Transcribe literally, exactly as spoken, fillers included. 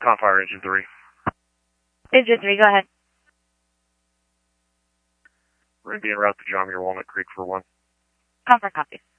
Confire Engine three. Engine three, go ahead. We're going to be en route to John Muir Walnut Creek for one. Confire copy.